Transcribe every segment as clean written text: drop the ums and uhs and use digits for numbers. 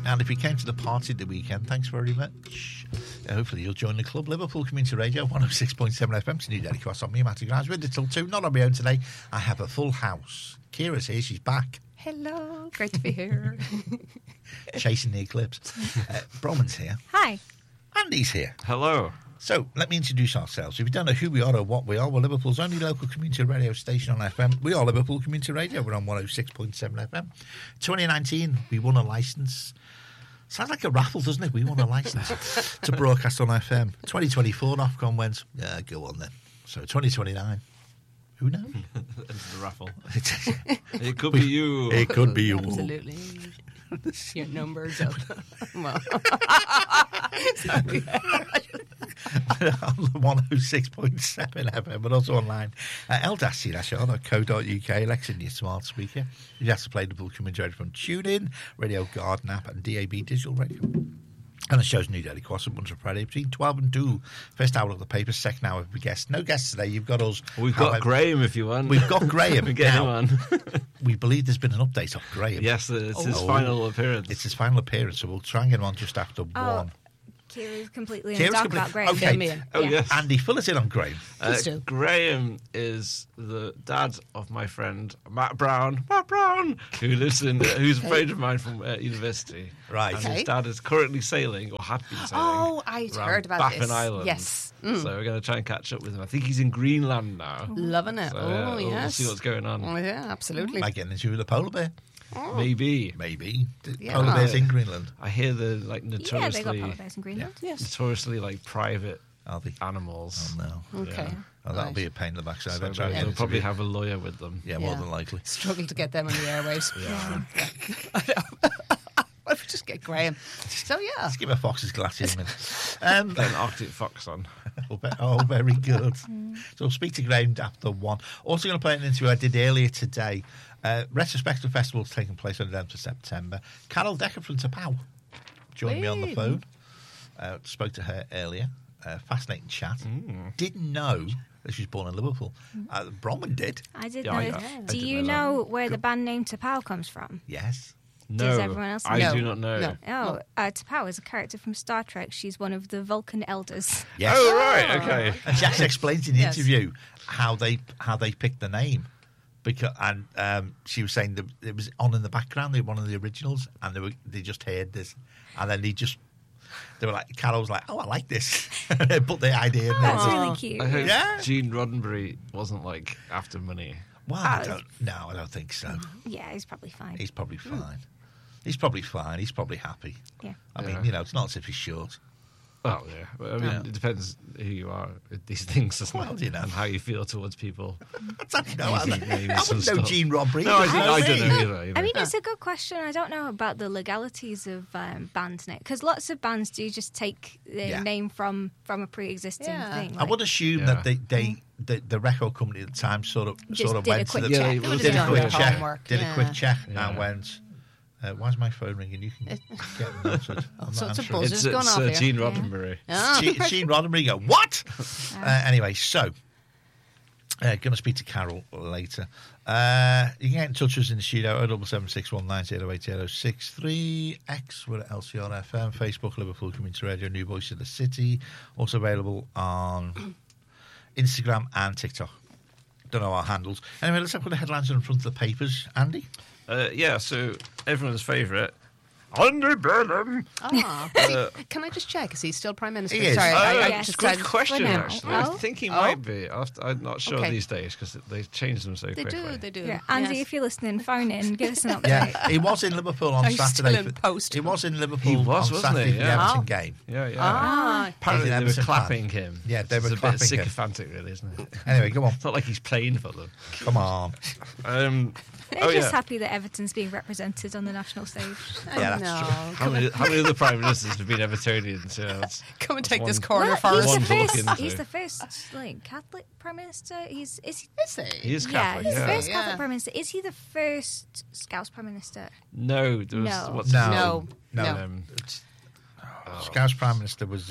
And if you came to the party at the weekend, thanks very much. Hopefully you'll join the club. Liverpool Community Radio, 106.7 FM. It's New Daily Cross on me, Matty Grimes. With it till 2. Not on my own today. I have a full house. Kira's here. She's back. Hello. Great to be here. Chasing the eclipse. Bronwyn's here. Hi. Andy's here. Hello. So, let me introduce ourselves. If you don't know who we are or what we are, we're Liverpool's only local community radio station on FM. We are Liverpool Community Radio. We're on 106.7 FM. 2019, we won a licence. Sounds like a raffle, doesn't it? We won a licence to broadcast on FM. 2024, Ofcom went, yeah, go on then. So, 2029. Who knows? Into the raffle. It could be you. It could be you. Absolutely. Your numbers up. Well. Sorry. On the 106.7 FM, but also online at l-c-r.co.uk. Alexa in your smart speaker. You have to play Liverpool Community Radio from TuneIn, Radio Garden app, and DAB Digital Radio. And the show's New Daily Cross on Monday to Friday between 12 and 2. First hour of the paper, second hour of the guest. No guests today. You've got us. We've got Graham if you want. We've got Graham. We get him on. We believe there's been an update of Graham. Yes, it's his final appearance. It's his final appearance, so we'll try and get him on just after 1. Kira's completely in the dark about Graham. Okay. Oh, yes. Andy, fill us in on Graham. Graham is the dad of my friend Matt Brown, who lives who's a friend of mine from university. Right. And his dad is currently sailing, or had been sailing. Oh, I'd heard about Baffin this. Island. Yes. So we're going to try and catch up with him. I think he's in Greenland now. Loving it. So, yes. We'll see what's going on. Oh, yeah, absolutely. Might get into the polar bear. Oh. Maybe. Yeah. Polar bears in Greenland. I hear they're notoriously... Yeah, they got polar bears in Greenland. Yes. Notoriously private Are they? animals. Oh, no. Okay. Yeah. Oh, that'll be a pain in the backside. So they'll probably have a lawyer with them. Yeah, more than likely. Struggle to get them on the airwaves. Yeah. I know. Why don't we just get Graham? So, yeah. Let's give a fox's glasses a minute. Get an Arctic fox on. Oh, very good. So we'll speak to Graham after 1. Also going to play an interview I did earlier today. Retrospective Festival's taking place on the 11th of September. Carol Decker from Tapau joined me on the phone. Spoke to her earlier. Fascinating chat. Didn't know that she was born in Liverpool. Bronwyn did. I did Yeah, know. I Do didn't you know know where the band name Tapau comes from? Yes. No, Does everyone else I know? do not know. No. Oh, Tapau is a character from Star Trek. She's one of the Vulcan elders. Yes. Oh, right, okay. And Jax explains in the Yes. interview how they picked the name. Because she was saying that it was on in the background. They were one of the originals, and they just heard this, and then they were like, Carol was like, "Oh, I like this," put the idea in there. That's really cute. I hope Yeah. Gene Roddenberry wasn't after money. Well, I don't think so. Yeah, he's probably fine. He's probably fine. He's probably fine. He's probably happy. Yeah. I mean, it's not as if he's short. Well, yeah. But, I mean, it depends who you are with these things, doesn't Well, it? And how you feel towards people. I don't know. I Easy names and wouldn't know stuff. Gene Roddenberry. No, I Doesn't don't know know me. either. I mean, it's a good question. I don't know about the legalities of band name, because lots of bands do just take their name from a pre-existing thing. I would assume that the record company at the time sort of Just did went a to quick the check. They would've did a done quick their check, homework, did a quick check, Yeah. and went. Why is my phone ringing? You can get noted. I'm So not it's a answering. buzz. It's, Just gone off here. Gene Roddenberry. Gene Roddenberry go, what? Anyway, so going to speak to Carol later. You can get in touch with us in the studio 07761908063 X, we're at LCR FM, Facebook, Liverpool Community Radio, New Voice of the City, also available on Instagram and TikTok. Don't know our handles. Anyway, let's have the headlines in front of the papers. Andy? So everyone's favourite, Andy Burnham. Can I just check? Is he still Prime Minister? He is. Sorry, Yes. just Good tried- question, For now. actually. Oh. I think he might be. I'm not sure Okay. these days because they change them so They quickly. do. Yeah, Andy, Yes. if you're listening, phone in, give us an update. Yeah, he was in Liverpool on Are you Saturday. still in post? He was in Liverpool He was, on wasn't Saturday he? for the Yeah. Everton Oh. game. Yeah. He's Apparently an they were Everton clapping him. Yeah, they were It's a clapping bit him. sycophantic, really, isn't it? Anyway, go on. It's not like he's playing for them. Come on. They're just happy that Everton's being represented on the national stage. Yeah, that's no. How many other prime ministers have been Evertonians? Come and take One- this corner for Well, us. One to look he's into. the first Catholic prime minister. Is he? Is he? He is Yeah, Catholic. he's the Yeah, first Yeah. Catholic prime minister. Is he the first Scouse prime minister? No, there was No. what's No. No. No. Um, Scouse Prime Minister was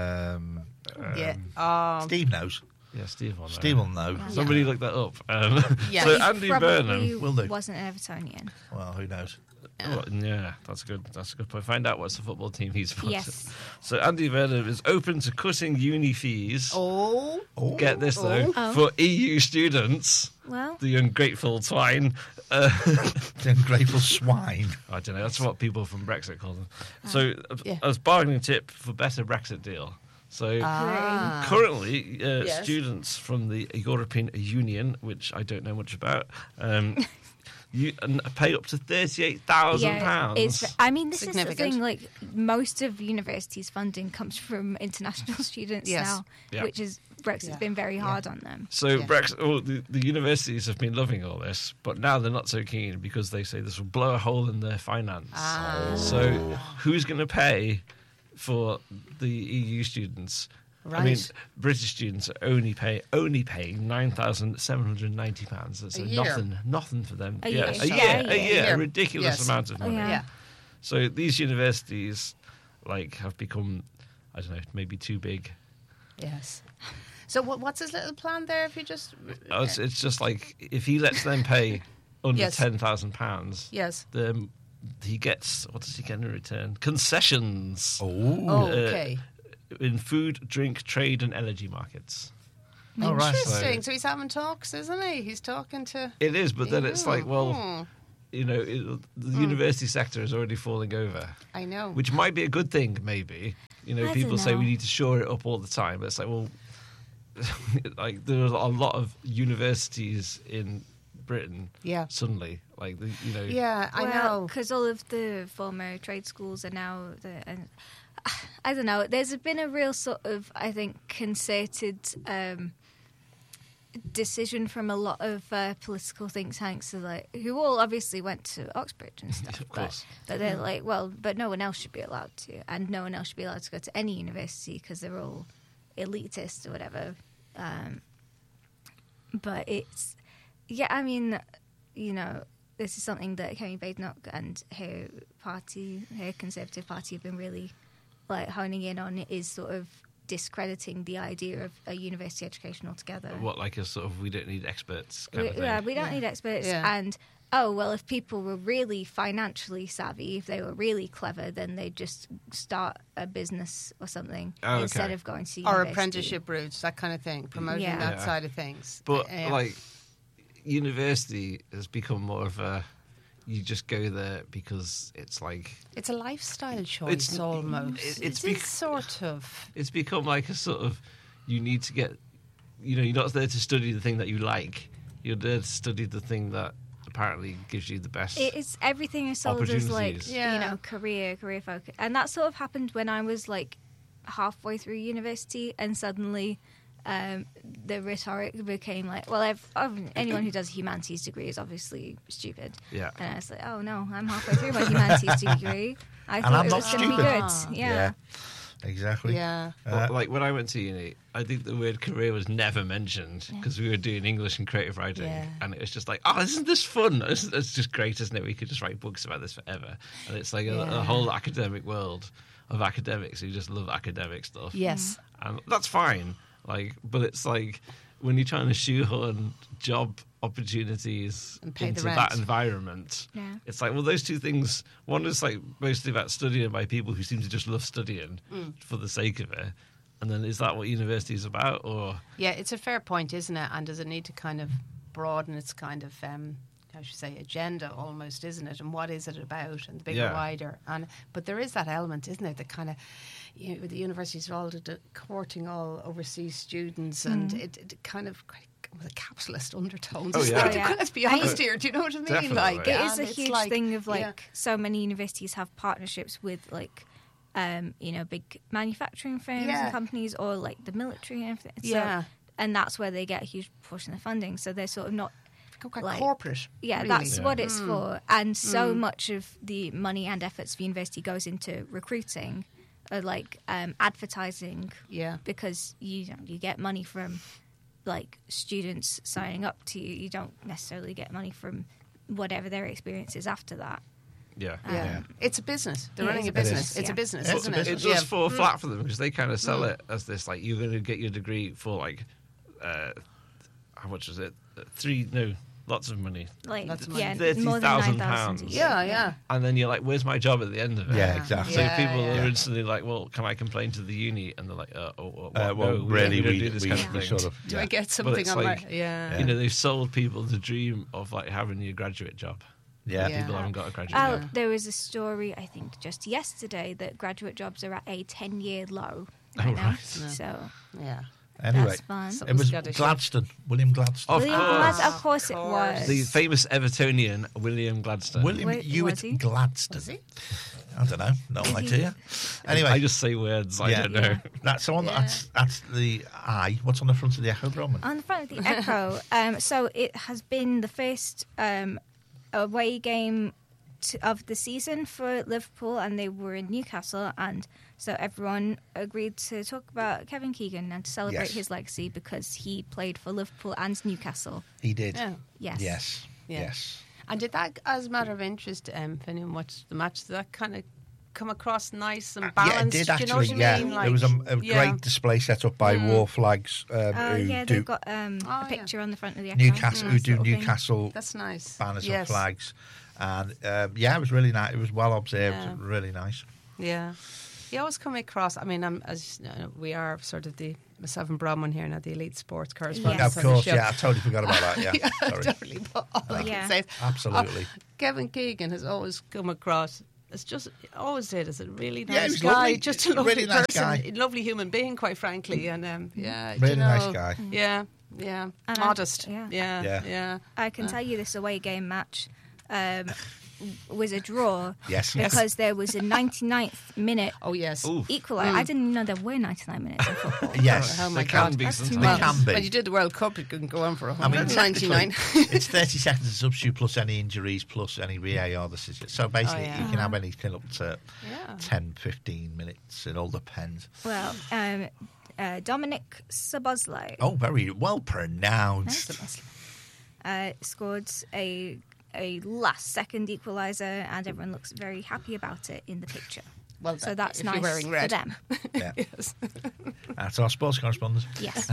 Yeah. Steve knows. yeah, Steve will know. Steve will know. Somebody look that up. Yeah. So He Andy Probably Burnham. Will do. wasn't an Evertonian. Well, who knows? Oh, yeah, that's a good point. Find out what's the football team he's supporting. Yes. So Andy Vernon is open to cutting uni fees. Oh. Get this though, for EU students. Well, The ungrateful twine. The ungrateful swine. I don't know. That's what people from Brexit call them. So, as bargaining tip for better Brexit deal. So, currently, students from the European Union, which I don't know much about, you pay up to £38,000. I mean, this is the Significant. thing. Like, most of universities' funding comes from international students now, which is Brexit's been very hard on them. So Brexit, the universities have been loving all this, but now they're not so keen because they say this will blow a hole in their finance. So who's going to pay for the EU students? Right. I mean, British students are only paying £9,790. That's nothing for them. A year. A year, a ridiculous amount of money. Yeah. So these universities, have become, I don't know, maybe too big. Yes. So what's his little plan there? If you just It's just if he lets them pay under £10,000, then he gets, what does he get in return? Concessions. okay. In food, drink, trade, and energy markets. Interesting. So he's having talks, isn't he? He's talking to. It is, but then it's the university sector is already falling over. I know. Which might be a good thing, maybe. People say we need to shore it up all the time. But it's there's a lot of universities in Britain. Yeah. Suddenly, Yeah, I know. Because all of the former trade schools are now I don't know. There's been a real sort of, I think, concerted decision from a lot of political think tanks, who all obviously went to Oxbridge and stuff. Of course. But they're but no one else should be allowed to, and no one else should be allowed to go to any university because they're all elitist or whatever. But it's, I mean, this is something that Kemi Badenoch and her Conservative Party have been really honing in on, is sort of discrediting the idea of a university education altogether. What, a sort of we don't need experts kind of thing? Yeah, we don't need experts. Yeah. And, if people were really financially savvy, if they were really clever, then they'd just start a business or something instead of going to university. Or apprenticeship routes, that kind of thing, promoting that side of things. But, university has become more of a... You just go there because it's it's a lifestyle choice almost. It's sort of. It's become a sort of, you need to get, you're not there to study the thing that you like. You're there to study the thing that apparently gives you the best. It's everything is sold as career focus, and that sort of happened when I was halfway through university, and suddenly. The rhetoric became anyone who does a humanities degree is obviously stupid. Yeah. And I was like, oh no, I'm halfway through my humanities degree. I thought it was going to be good. Yeah. Exactly. Yeah. When I went to uni, I think the word career was never mentioned because we were doing English and creative writing, and it was just isn't this fun? It's just great, isn't it? We could just write books about this forever, and it's a whole academic world of academics who just love academic stuff. Yes. And that's fine. But it's when you're trying to shoehorn job opportunities into that environment, it's those two things, one is mostly about studying by people who seem to just love studying for the sake of it. And then is that what university is about? Or yeah, it's a fair point, isn't it? And does it need to kind of broaden its kind of, I should say, agenda almost, isn't it? And what is it about? And the bigger, wider. But there is that element, isn't it? That kind of, the universities are all courting all overseas students, and it kind of with a capitalist undertones. Oh, yeah. Let's be honest here. Do you know what I mean? Definitely. It is a huge thing of so many universities have partnerships with big manufacturing firms and companies, or the military and everything. So, and that's where they get a huge portion of the funding. So they're sort of not corporate. Yeah, really. That's what it's for. And so much of the money and efforts of university goes into recruiting, or advertising. Yeah, because you get money from students signing up to you. You don't necessarily get money from whatever their experience is after that. Yeah. It's a businhow they're running a business. It's a business, isn't it? It does fall flat for them because they kind of sell it as this you're going to get your degree for how much is it? lots of money. Like, lots of money. Yeah, £30,000. Yeah. And then you're like, where's my job at the end of it? Yeah, exactly. So people are instantly like, well, can I complain to the uni? And they're like, well, no, really, we don't do this kind of thing. sort of, do I get something on my... You know, they've sold people the dream of like having your graduate job. Yeah. People haven't got a graduate job. There was a story, I think, just yesterday that graduate jobs are at a 10-year low Right now. right. So, yeah. Anyway, that's fun. It was Gladstone, William Gladstone. Of course it was. The famous Evertonian, William Gladstone. William Ewart Gladstone. Was he? I don't know. No idea. Anyway. I just say words. I don't know. That's the one that's the eye. What's on the front of the Echo, Bronwyn? On the front of the Echo, so it has been the first away game of the season for Liverpool, and they were in Newcastle, and so everyone agreed to talk about Kevin Keegan and to celebrate his legacy because he played for Liverpool and Newcastle. He did. Yeah. Yes. And did that, as a matter of interest, if anyone watched the match, did that kind of come across nice and balanced? Yeah, it did actually. Do you know what I mean? There was a great display set up by War Flags. They've got a picture on the front of the Echo. Newcastle, who do Newcastle That's nice. banners and flags. And it was really nice. It was well observed, really nice. Yeah. You always come across, I mean, as you know, we are sort of myself and Bronwyn here now, the elite sports correspondents. Of course, I totally forgot about that, Sorry. Totally, but all I can say is, absolutely. Kevin Keegan has always come across, it's just, always did, as a really he nice was guy, lovely. just a lovely Really nice person, guy. a lovely human being, quite frankly, and really nice guy. Yeah, and modest. Yeah. I can tell you this away game match was a draw. Because there was a 99th minute equaliser. I didn't know there were 99 minutes in football. Oh my God. They can be. When you did the World Cup, it couldn't go on for 199. It's 30 seconds of substitute plus any injuries plus any VAR decisions. So basically, you can have anything up to 10, 15 minutes. It all depends. Well, Dominic Szoboszlai. Oh, very well pronounced. Scored a last-second equaliser, and everyone looks very happy about it in the picture. Well, so that's nice wearing red. for them. Yeah. Yes. That's our sports correspondent. Yes.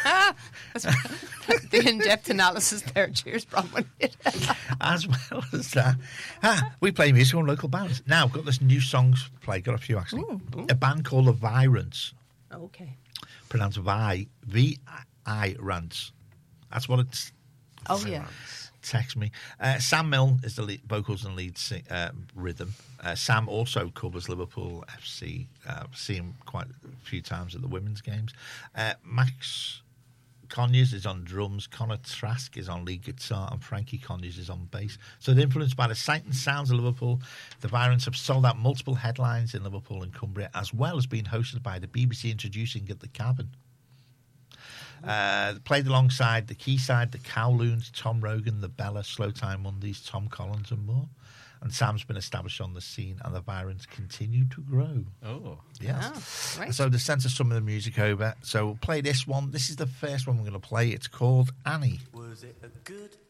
The in-depth analysis there. Cheers, Bronwyn. As well as that, we play music on local bands. Now, we've got this new songs played. Got a few, actually. Ooh. A band called The Virants. Okay. Pronounced V-I-Rants. That's what it's... Oh, yeah. Text me. Sam Milne is the lead, vocals and lead rhythm. Sam also covers Liverpool FC. See him quite a few times at the women's games. Max Conyers is on drums. Connor Trask is on lead guitar, and Frankie Conyers is on bass. So they're influenced by the sight and sounds of Liverpool. The Virants have sold out multiple headlines in Liverpool and Cumbria, as well as being hosted by the BBC Introducing at the Cavern. Played alongside the Quayside, the Kowloons, Tom Rogan, the Bella, Slow Time Mondays, Tom Collins and more. And Sam's been established on the scene, and the Virants continue to grow. Oh. Yes. Oh, right. So they sent us some of the music over. So we'll play this one. This is the first one we're going to play. It's called Annie. Was it a good